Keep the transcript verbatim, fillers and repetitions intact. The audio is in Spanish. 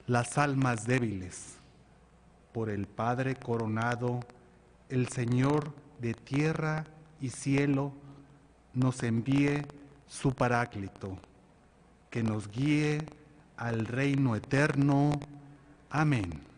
las almas débiles. Por el Padre coronado, el Señor de tierra y cielo, nos envíe su Paráclito, que nos guíe al reino eterno. Amén.